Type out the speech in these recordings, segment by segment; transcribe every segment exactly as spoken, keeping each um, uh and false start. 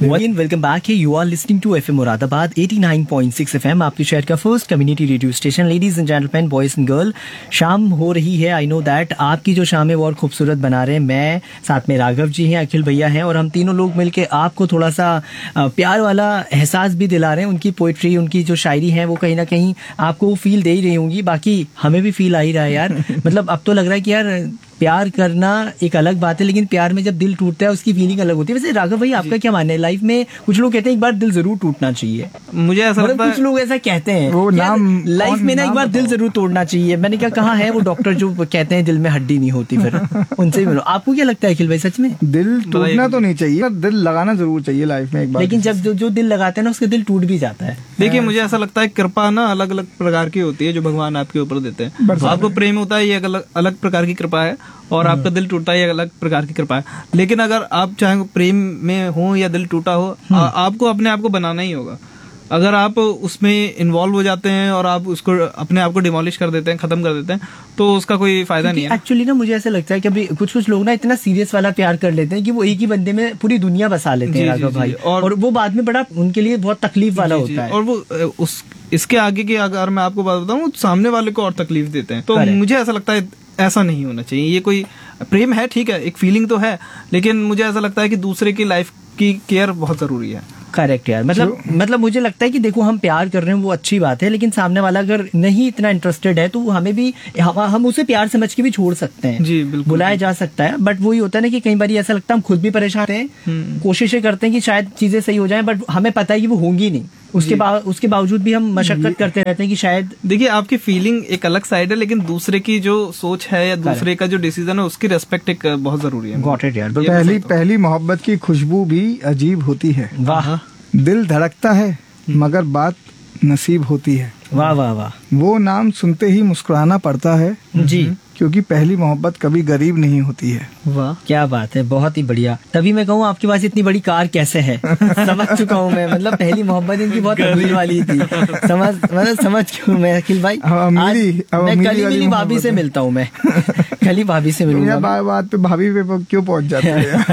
Welcome back है, you are listening to FM Moradabad eighty nine point six FM, आपके शहर का first community radio station. Ladies and gentleman, boys and girl, शाम हो रही है। आई नो दैट आपकी जो शाम है वो और खूबसूरत बना रहे हैं। मैं साथ में राघव जी हैं, अखिल भैया हैं, और हम तीनों लोग मिलके आपको थोड़ा सा प्यार वाला एहसास भी दिला रहे हैं। उनकी पोइट्री, उनकी जो शायरी है वो कहीं ना कहीं आपको फील दे ही रही होंगी। बाकी हमें भी फील आ ही रहा है यार। मतलब अब तो लग रहा है कि यार प्यार करना एक अलग बात है, लेकिन प्यार में जब दिल टूटता है उसकी फीलिंग अलग होती है। वैसे राघव भाई, आपका क्या मानना है? लाइफ में कुछ लोग कहते हैं एक बार दिल जरूर टूटना चाहिए। मुझे ऐसा मतलब लगता है, कुछ लोग ऐसा कहते हैं वो नाम लाइफ में ना एक बार दिल जरूर तोड़ना चाहिए। मैंने क्या कहा है वो डॉक्टर जो कहते हैं दिल में हड्डी नहीं होती, फिर उनसे ही मिलो। आपको क्या लगता है अखिल भाई, सच में दिल टूटना तो नहीं चाहिए, दिल लगाना जरूर चाहिए लाइफ में एक बार। लेकिन जब जो, जो दिल लगाते हैं ना उसका दिल टूट भी जाता है। देखिए मुझे ऐसा लगता है कृपा ना अलग अलग प्रकार की होती है जो भगवान आपके ऊपर देते हैं। आपको प्रेम होता है, ये अलग अलग प्रकार की कृपा है, और आपका दिल टूटता है, ये अलग प्रकार की कृपा है। लेकिन अगर आप चाहे प्रेम में हो या दिल टूटा हो, आ, आपको अपने आप को बनाना ही होगा। अगर आप उसमें इन्वॉल्व हो जाते हैं और आप उसको अपने आप को डिमोलिश कर देते हैं, खत्म कर देते हैं, तो उसका कोई फायदा नहीं है। एक्चुअली ना मुझे ऐसा लगता है कि अभी कुछ कुछ लोग ना इतना सीरियस वाला प्यार कर लेते हैं कि वो एक ही बंदे में पूरी दुनिया बसा लेते हैं राघव भाई, और, और वो बाद में बड़ा उनके लिए बहुत तकलीफ वाला होता है। और वो उस इसके आगे की अगर मैं आपको बात बताऊं, सामने वाले को और तकलीफ देते हैं। तो मुझे ऐसा लगता है ऐसा नहीं होना चाहिए। ये कोई प्रेम है, ठीक है, एक फीलिंग तो है, लेकिन मुझे ऐसा लगता है कि दूसरे की लाइफ की केयर बहुत जरूरी है। करेक्ट यार। मतलब मतलब मुझे लगता है कि देखो हम प्यार कर रहे हैं वो अच्छी बात है, लेकिन सामने वाला अगर नहीं इतना इंटरेस्टेड है तो हमें भी हम, हम उसे प्यार समझ के भी छोड़ सकते हैं। जी बिल्कुल, बुलाया जा सकता है। बट वही होता है ना कि कई बार ऐसा लगता है हम खुद भी परेशान हैं, कोशिशें करते हैं कि शायद चीजें सही हो जाएं, बट हमें पता है कि वो होंगी नहीं। उसके बा, उसके बावजूद भी हम मशक्कत करते रहते हैं कि शायद। देखिए आपकी फीलिंग एक अलग साइड है, लेकिन दूसरे की जो सोच है या दूसरे का जो डिसीजन है उसकी रेस्पेक्ट एक बहुत जरूरी है। गॉट इट यार। पहली पहली मोहब्बत की खुशबू भी अजीब होती है। वाह। दिल धड़कता है मगर बात नसीब होती है। वाह वाह वाह। वो नाम सुनते ही मुस्कुराना पड़ता है जी, क्योंकि पहली मोहब्बत कभी गरीब नहीं होती है। वाह क्या बात है, बहुत ही बढ़िया। तभी मैं कहूँ आपके पास इतनी बड़ी कार कैसे है। समझ चुका हूँ मैं। मतलब पहली मोहब्बत इनकी बहुत अमीर वाली थी। समझ मतलब समझ क्यों मैं अखिल भाई। अमीरी, मैं कल ही मिली भाभी से मिलता हूँ। मैं कल ही भाभी से मिलूंगा। बार बात पे भाभी पे क्यों पहुँच जाते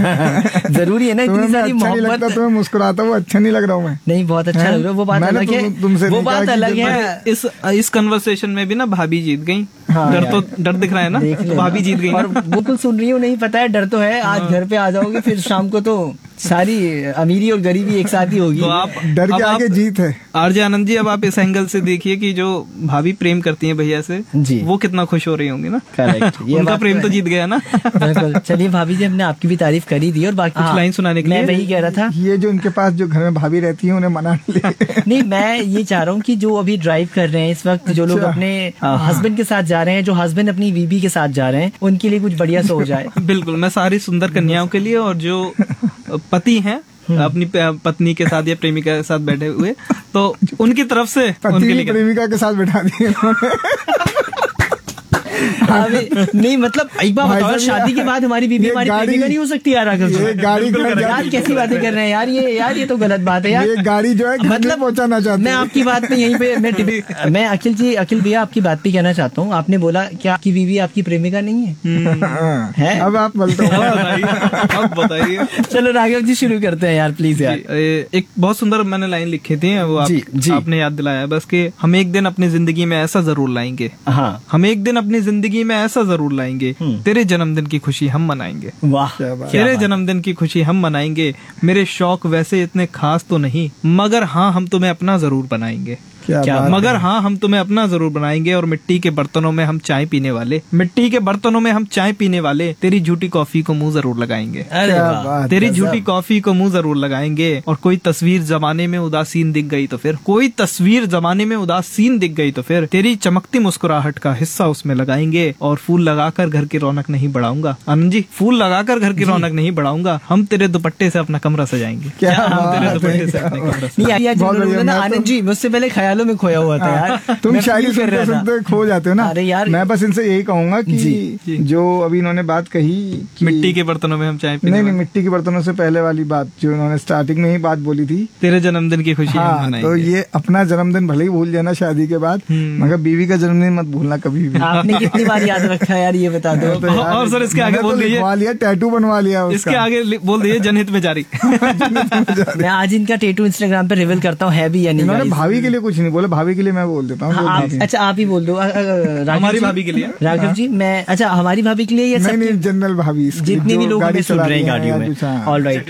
हैं? जरूरी है ना इतनी सारी मोहब्बत। तुम्हें मुस्कुराता हुआ अच्छा नहीं लग रहा हूँ मैं? नहीं, बहुत अच्छा लग रहा है। वो बात अलग है, तुमसे वो बात अलग है। इस इस कन्वर्सेशन में भी ना भाभी जीत गई। डर तो डर दिख रहा है ना, तो भाभी जीत गई। और वो कुछ सुन रही हूँ, नहीं पता है, डर तो है। आज घर पे आ जाओगे फिर शाम को तो सारी अमीरी और गरीबी एक साथ ही होगी। तो आप डर के आगे जीत है। आरजे आनंद जी, अब आप इस एंगल से देखिए कि जो भाभी प्रेम करती हैं भैया से, जी, वो कितना खुश हो रही होंगी ना। करेक्ट। उनका प्रेम तो जीत गया ना। बिल्कुल। चलिए भाभी जी, हमने आपकी भी तारीफ करी दी और बाकी कुछ लाइन सुनाने के लिए मैं वही कह रहा था। ये जो इनके पास जो घर में भाभी रहती है उन्हें मना नहीं, मैं ये चाह रहा हूँ कि जो अभी ड्राइव कर रहे हैं इस वक्त, जो लोग अपने हस्बैंड के साथ जा रहे हैं, जो हस्बैंड अपनी बीबी के साथ जा रहे हैं, उनके लिए कुछ बढ़िया सा हो जाए। बिल्कुल, मैं सारी सुंदर कन्याओं के लिए, और जो पति हैं अपनी पत्नी के साथ या प्रेमिका के साथ बैठे हुए, तो उनकी तरफ से उनके लिए प्रेमिका के साथ बैठा दिए। नहीं मतलब एक बार बताओ, शादी के बाद हमारी बीबी हमारी प्रेमिका नहीं हो सकती यार। ये गाड़ी यार कैसी बातें कर रहे हैं यार, ये यार ये तो गलत बात है यार। ये गाड़ी जो है मतलब पहुंचाना चाहती मैं आपकी बात में यहीं पे मैं मैं अखिल जी, अखिल भैया आपकी बात पे कहना चाहता हूँ। आपने बोला कि आपकी बीवी आपकी प्रेमिका नहीं है, है? अब आप बोलते हो, अब बताइए। चलो राघव जी शुरू करते हैं यार, प्लीज यार। एक बहुत सुंदर मैंने लाइन लिखी थी, वो आप, आपने याद दिलाया बस, कि हम एक दिन अपनी जिंदगी में ऐसा जरूर लाएंगे। हाँ, हम एक दिन अपनी जिंदगी में ऐसा जरूर लाएंगे, तेरे जन्मदिन की खुशी हम मनाएंगे। वाह, तेरे जन्मदिन की खुशी हम मनाएंगे। मेरे शौक वैसे इतने खास तो नहीं, मगर हाँ हम तुम्हें अपना जरूर बनाएंगे। क्या क्या मगर हाँ हम तुम्हें अपना जरूर बनाएंगे। और मिट्टी के बर्तनों में हम चाय पीने वाले, मिट्टी के बर्तनों में हम चाय पीने वाले, तेरी झूठी कॉफी को मुंह जरूर लगाएंगे। तेरी झूठी कॉफी को मुंह जरूर लगाएंगे। और कोई तस्वीर जमाने में उदासीन दिख गई तो फिर, कोई तस्वीर जमाने में उदासीन दिख गई तो फिर, तेरी चमकती मुस्कुराहट का हिस्सा उसमें लगाएंगे। और फूल लगाकर घर की रौनक नहीं बढ़ाऊंगा। आनंद जी, फूल लगाकर घर की रौनक नहीं बढ़ाऊंगा, हम तेरे दुपट्टे से अपना कमरा सजाएंगे। क्या हम तेरे दुपट्टे से अपना कमरा। आनंद जी, मुझसे पहले ख्याल ख्यालों में खोया हुआ था यार। तुम मैं शायरी feel कर सुनते रहा था। सुनते खो जाते हो ना। अरे यार, मैं बस इनसे यही कहूंगा कि जी। जो अभी इन्होंने बात कही कि मिट्टी के बर्तनों में हम चाय पीने नहीं नहीं वाले। मिट्टी के बर्तनों से पहले वाली बात जो इन्होंने स्टार्टिंग में ही बात बोली थी, तेरे जन्मदिन की खुशी हम हाँ, मनाएंगे। तो ये अपना जन्मदिन भले ही भूल जाना शादी के बाद, हम्म। मगर बीवी का जन्मदिन मत भूलना कभी भी। आपने कितनी बार याद रखा है यार, ये बता दो। तो यार, और सर इसके आगे मैंने तो बोल दीजिए। लिखवा लिया, टैटू बनवा लिया उसका। इसके आगे लि- बोल दिए जनहित में जारी। मैं आज इनका टेटू इंस्टाग्राम पे रिवील करता हूँ, है भी या नहीं इन्होंने guys? भाभी के लिए कुछ नहीं बोला, भाभी के लिए मैं बोल देता हूँ। हाँ, बोल आप, दीजिए। अच्छा आप ही बोल दो। अ- अ- राघव हमारी जी- भाभी के लिए। राघव जी, मैं अच्छा हमारी भाभी के लिए या नहीं सबकी- नहीं जनरल भाभी, इसके जितने जो भी लोग गाड़ी हमें सुन चला रहे हैं रही हैं गाड़ियों या में। कुछ, हाँ। ऑल राइट,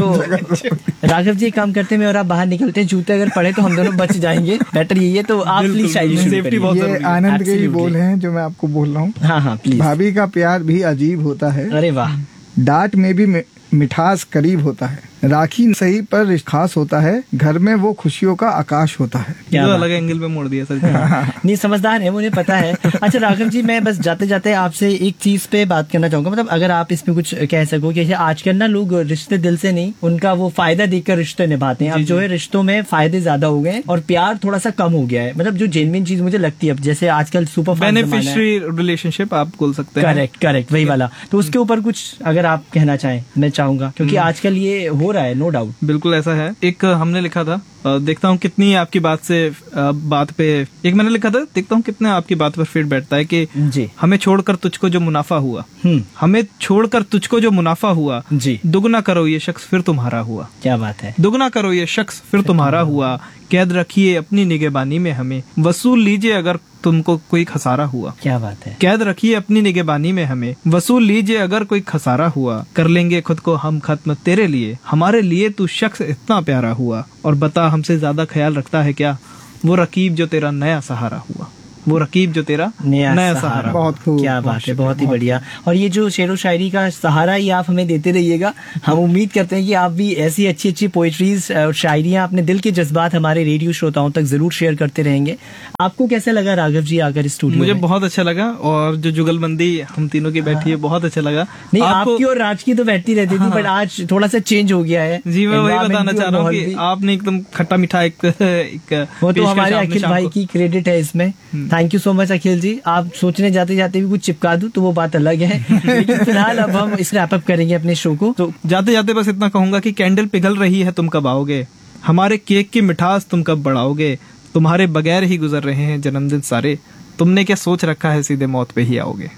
तो राघव जी एक काम करते हैं, मैं और आप बाहर निकलते हैं, जूते अगर पड़े तो हम दोनों बच जाएंगे, बेटर यही है। तो आप बिल्कुल, प्लीज शायरी शुरू सेफ्टी करिए। बहुत ये जरूरी है। आनंद के ही Absolutely. बोल हैं जो मैं आपको बोल रहा हूँ। हाँ हाँ प्लीज। भाभी का प्यार भी अजीब होता है, अरे वाह, डांट में भी मि- मिठास करीब होता है, राखी सही पर खास होता है, घर में वो खुशियों का आकाश होता है। क्या जो बात। अलग एंगल पे मोड़ दिया सर। नहीं समझदार है, मुझे पता है। अच्छा राघव जी, मैं बस जाते जाते आपसे एक चीज पे बात करना चाहूंगा, मतलब अगर आप इसमें कुछ कह सको कि आजकल ना लोग रिश्ते दिल से नहीं, उनका वो फायदा देखकर रिश्ते निभाते हैं। अब जो है रिश्तों में फायदे ज्यादा हो गए हैं और प्यार थोड़ा सा कम हो गया है। मतलब जो जेन्युइन चीज मुझे लगती है, अब जैसे आजकल सुपर बेनिफिशियरी रिलेशनशिप आप बोल सकते हैं। करेक्ट करेक्ट वही वाला। तो उसके ऊपर कुछ अगर आप कहना चाहें, मैं चाहूंगा, क्योंकि आजकल ये हो रहा है, नो डाउट। बिल्कुल ऐसा है। एक हमने लिखा था, अ, देखता हूँ कितनी आपकी बात से अ, बात पे, एक मैंने लिखा था, देखता हूँ कितने आपकी बात पर फिट बैठता है कि जी हमें छोड़कर तुझको जो मुनाफा हुआ, हम्म हमें छोड़कर तुझको जो मुनाफा हुआ, जी, दुगना करो ये शख्स फिर तुम्हारा हुआ। क्या बात है। दुगना करो ये शख्स फिर तुम्हारा हुआ, कैद रखिए अपनी निगहबानी में हमें, वसूल लीजिए अगर तुमको कोई खसारा हुआ। क्या बात है। कैद रखिए अपनी निगहबानी में हमें, वसूल लीजिए अगर कोई खसारा हुआ, कर लेंगे खुद को हम खत्म तेरे लिए, हमारे लिए तू शख्स इतना प्यारा हुआ, और बता हमसे ज्यादा ख्याल रखता है क्या वो रकीब जो तेरा नया सहारा हुआ, वो रकीब जो तेरा नया, नया सहारा। सहारा। बहुत खूब, क्या बहुत बात है, बहुत ही बढ़िया। और ये जो शेर व शायरी का सहारा ही आप हमें देते रहिएगा। हम उम्मीद करते हैं कि आप भी ऐसी अच्छी अच्छी पोएट्रीज और शायरियां, अपने दिल के जज्बात हमारे रेडियो श्रोताओं तक जरूर शेयर करते रहेंगे। आपको कैसा लगा राघव जी आकर स्टूडियो मुझे में? बहुत अच्छा लगा, और जो जुगलबंदी हम तीनों की बैठी है बहुत अच्छा लगा। नहीं, आपको- आपकी और राज की तो बैठती रहती थी, बट आज थोड़ा सा चेंज हो गया है। जी मैं वही Environment बताना भी चाह और रहा हूँ माहौल कि भी। आपने एकदम खट्टा मीठा एक, एक वो तो पेशकश हमारे आपने अखिल शाम भाई को- की क्रेडिट है इसमें। थैंक यू सो मच अखिल जी। आप सोचने जाते जाते भी कुछ चिपका दूं तो वो बात अलग है, लेकिन फिलहाल अब हम इस रैप अप करेंगे अपने शो को। तो जाते जाते बस इतना कहूंगा कि कैंडल पिघल रही है तुम कब आओगे, हमारे केक की मिठास तुम कब बढ़ाओगे, तुम्हारे बगैर ही गुजर रहे हैं जन्मदिन सारे, तुमने क्या सोच रखा है सीधे मौत पे ही आओगे।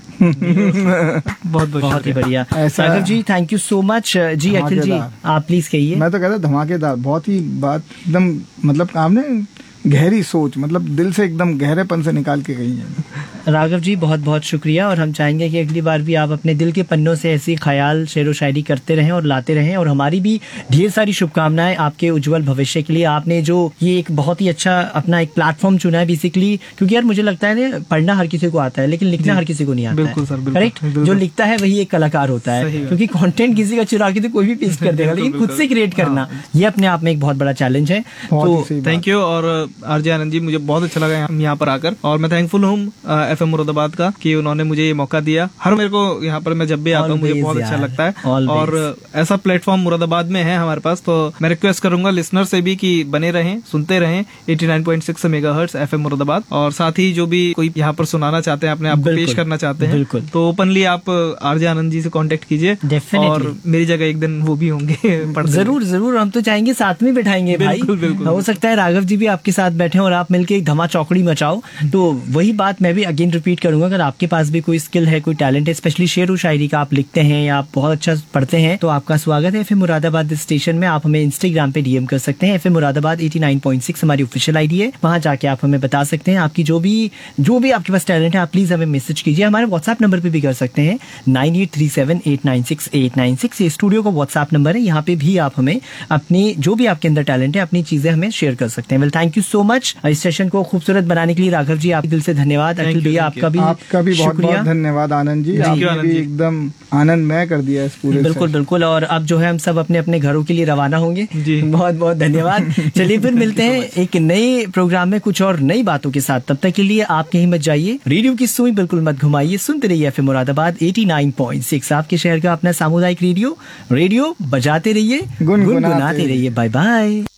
बहुत बहुत बहुत ही शुक्रिया। बढ़िया ऐसा- Raghav ji, thank you so much. जी अखिल जी, धमाकेदार। आप प्लीज कहिए। मैं तो कहता धमाकेदार, बहुत ही बात एकदम, मतलब आपने गहरी सोच, मतलब दिल से एकदम गहरेपन से निकाल के गई है। राघव जी बहुत बहुत शुक्रिया, और हम चाहेंगे कि अगली बार भी आप अपने दिल के पन्नों से ऐसी ख्याल शेर व शायरी करते रहें और लाते रहें। और हमारी भी ढेर सारी शुभकामनाएं आपके उज्जवल भविष्य के लिए। आपने जो ये एक बहुत ही अच्छा अपना एक प्लेटफॉर्म चुना है बेसिकली, क्योंकि यार मुझे लगता है ना, पढ़ना हर किसी को आता है लेकिन लिखना हर किसी को नहीं आता बिल्कुल है। सर, बिल्कुल, करेक्ट, बिल्कुल। जो लिखता है वही एक कलाकार होता है, सही बात। क्योंकि कंटेंट किसी का चुरा के तो कोई भी पेश कर देगा, लेकिन खुद से क्रिएट करना ये अपने आप में एक बहुत बड़ा चैलेंज है। बहुत ही तो सही बात। Thank you. और आरजे आनंद जी, मुझे बहुत अच्छा लगा हम यहाँ पर आकर, और मैं थैंकफुल हूँ एफ एम मुरादाबाद का कि उन्होंने मुझे ये मौका दिया। हर मेरे को यहाँ पर मैं जब भी आता हूँ मुझे Always बहुत अच्छा यार, लगता है, always। और ऐसा प्लेटफॉर्म मुरादाबाद में है हमारे पास, तो मैं रिक्वेस्ट करूंगा लिसनर से भी कि बने रहें, सुनते रहें eighty nine point six megahertz FM Moradabad. और साथ ही जो भी कोई यहाँ पर सुनाना चाहते हैं, अपने आप को बिल्कुल, पेश करना चाहते हैं, बिल्कुल। तो ओपनली आप आरजे आनंद जी से कांटेक्ट कीजिए, Definitely। और मेरी जगह एक दिन वो भी होंगे पढ़ते जरूर जरूर, हम तो चाहेंगे साथ में बैठाएंगे भाई। बिल्कुल, बिल्कुल, हो सकता है राघव जी भी आपके साथ बैठे और आप मिलके एक धमा चौकड़ी मचाओ। तो वही बात मैं भी अगेन रिपीट करूंगा, अगर आपके पास भी कोई स्किल है, कोई टैलेंट है, स्पेशली शेर व शायरी का, आप लिखते हैं या आप बहुत अच्छा पढ़ते हैं, तो आपका स्वागत है एफएम मुरादाबाद स्टेशन में। आप हमें इंस्टाग्राम पे डीएम कर सकते हैं, FM Moradabad eighty nine point six हमारी ऑफिशियल आईडी है। वहां जाके आप हमें बता सकते हैं आपकी जो भी जो भी आपके पास टैलेंट है, आप प्लीज हमें मैसेज कीजिए। हमारे व्हाट्सएप नंबर पे भी कर सकते हैं, nine eight three seven eight nine six eight nine six. ये स्टूडियो का व्हाट्सएप नंबर है, यहाँ पे भी आप हमें अपनी जो भी आपके अंदर टैलेंट है, अपनी चीजें हमें शेयर कर सकते हैं। Well thank you so much इस सेशन को खूबसूरत बनाने के लिए राघव जी, आपके दिल से धन्यवाद। Thank अखिल you, भैया thank you। आपका भी आपका भी बहुत शुक्रिया। बहुत धन्यवाद आनंद जी, Thank you, आपने आनंद भी जी। एकदम आनंदमय कर दिया इस पूरे बिल्कुल से। बिल्कुल, और अब जो है हम सब अपने अपने घरों के लिए रवाना होंगे। जी। बहुत बहुत धन्यवाद। चलिए फिर मिलते हैं एक नए प्रोग्राम में कुछ और नई बातों के साथ। तब तक के लिए आप कहीं मत जाइए, रेडियो की सुई बिल्कुल मत घुमाइए, सुनते रहिए FM Moradabad eighty nine point six, आपके शहर का अपना सामुदायिक रेडियो। रेडियो बजाते रहिए, गुनगुनाते गुनगुनाते रहिए। Bye bye.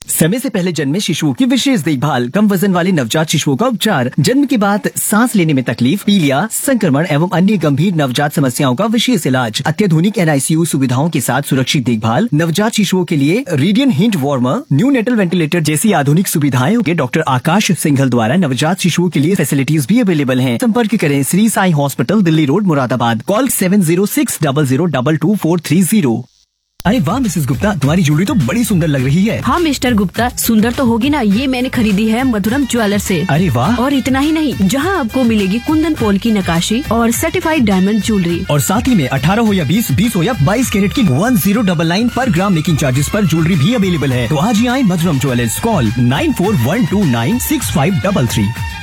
समय से पहले जन्मे शिशुओं की विशेष देखभाल, कम वजन वाले नवजात शिशुओं का उपचार, जन्म के बाद सांस लेने में तकलीफ, पीलिया, संक्रमण एवं अन्य गंभीर नवजात समस्याओं का विशेष इलाज, अत्याधुनिक एन आई सी यू सुविधाओं के साथ सुरक्षित देखभाल, नवजात शिशुओं के लिए radiant hint warmer, new natal ventilator जैसी आधुनिक सुविधाएं के डॉक्टर आकाश सिंघल द्वारा नवजात शिशुओं के लिए फैसिलिटीज भी अवेलेबल हैं। संपर्क करें Shri Sai hospital, Delhi road, Moradabad. Call seven zero six double zero double two four three zero. अरे वाह मिसेस गुप्ता, तुम्हारी ज्वेलरी तो बड़ी सुंदर लग रही है। हाँ मिस्टर गुप्ता, सुंदर तो होगी ना, ये मैंने खरीदी है मधुरम ज्वेलर से। अरे वाह। और इतना ही नहीं, जहाँ आपको मिलेगी कुंदन पोल की नक्काशी और सर्टिफाइड डायमंड ज्वेलरी, और साथ ही में अठारह हो या बीस, बीस हो या बाईस कैरेट की वन जीरो डबल नाइन पर ग्राम मेकिंग चार्जेस पर ज्वेलरी भी अवेलेबल है। तो आज ही आए मधुरम jewellers. Call nine four one two nine six five double three.